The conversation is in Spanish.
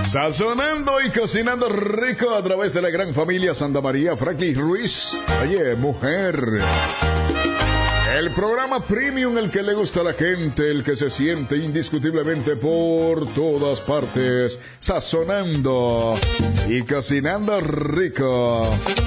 Sazonando y cocinando rico a través de la gran familia Santa María Franklin Ruiz. Oye, mujer. El programa premium, el que le gusta a la gente, el que se siente indiscutiblemente por todas partes. Sazonando y cocinando rico.